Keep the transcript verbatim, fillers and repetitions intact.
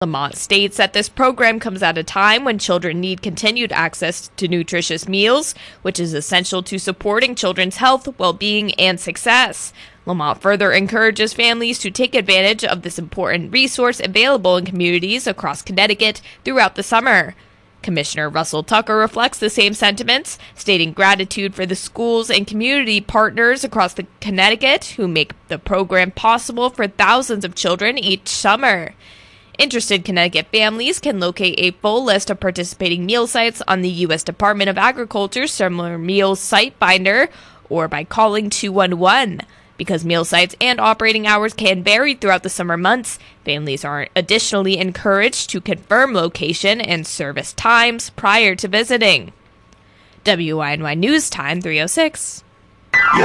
Lamont states that this program comes at a time when children need continued access to nutritious meals, which is essential to supporting children's health, well-being, and success. Lamont further encourages families to take advantage of this important resource available in communities across Connecticut throughout the summer. Commissioner Russell Tucker reflects the same sentiments, stating gratitude for the schools and community partners across the Connecticut who make the program possible for thousands of children each summer. Interested Connecticut families can locate a full list of participating meal sites on the U S Department of Agriculture's Summer Meals Site Finder or by calling two one one. Because meal sites and operating hours can vary throughout the summer months, families are additionally encouraged to confirm location and service times prior to visiting. W I N Y News Time three oh six.